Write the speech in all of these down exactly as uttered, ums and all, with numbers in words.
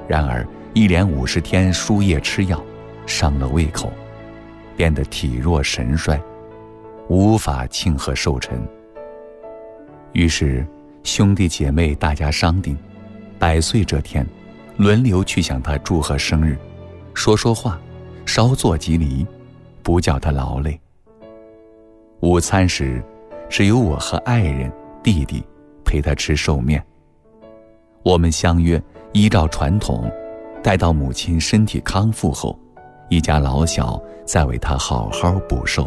然而一连五十天输液吃药，伤了胃口，变得体弱神衰，无法庆贺寿辰。于是兄弟姐妹大家商定，百岁这天轮流去向他祝贺生日，说说话，稍作吉礼，不叫他劳累。午餐时只有我和爱人弟弟陪他吃寿面。我们相约依照传统，待到母亲身体康复后，一家老小再为他好好补寿。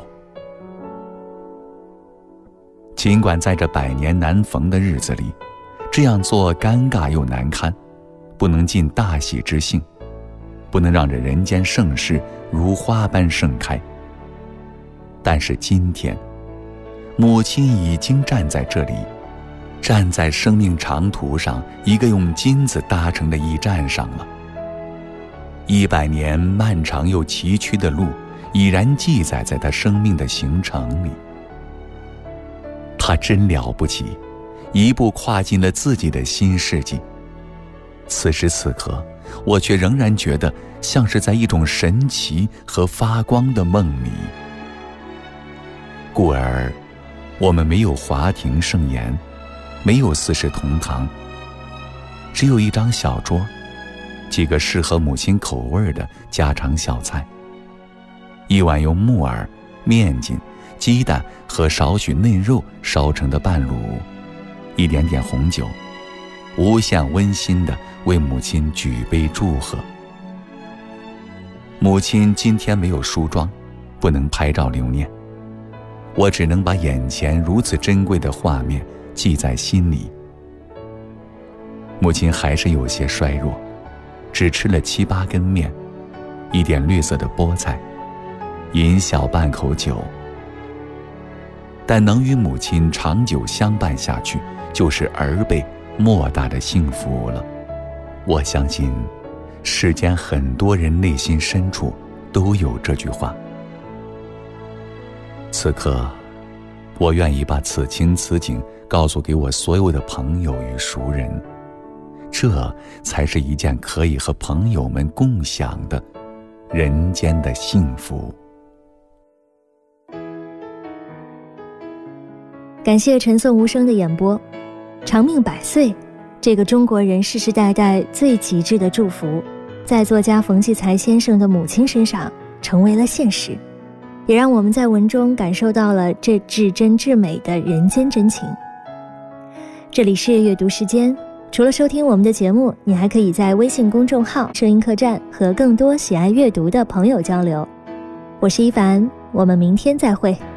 尽管在这百年难逢的日子里，这样做尴尬又难堪，不能尽大喜之兴，不能让这人间盛世如花般盛开。但是今天，母亲已经站在这里，站在生命长途上一个用金子搭成的驿站上了。一百年漫长又崎岖的路，已然记载在她生命的行程里。她真了不起，一步跨进了自己的新世纪。此时此刻，我却仍然觉得像是在一种神奇和发光的梦里。故而我们没有华庭盛宴，没有四世同堂，只有一张小桌，几个适合母亲口味的家常小菜，一碗用木耳、面筋、鸡蛋和少许嫩肉烧成的半卤，一点点红酒，无限温馨地为母亲举杯祝贺。母亲今天没有梳妆，不能拍照留念，我只能把眼前如此珍贵的画面记在心里。母亲还是有些衰弱，只吃了七八根面，一点绿色的菠菜，饮小半口酒。但能与母亲长久相伴下去，就是儿辈莫大的幸福了。我相信世间很多人内心深处都有这句话。此刻我愿意把此情此景告诉给我所有的朋友与熟人，这才是一件可以和朋友们共享的人间的幸福。 感谢陈颂无声的演播。长命百岁，这个中国人世世代代最极致的祝福，在作家冯骥才先生的母亲身上成为了现实，也让我们在文中感受到了这至真至美的人间真情。这里是阅读时间，除了收听我们的节目，你还可以在微信公众号声音客栈和更多喜爱阅读的朋友交流。我是一凡，我们明天再会。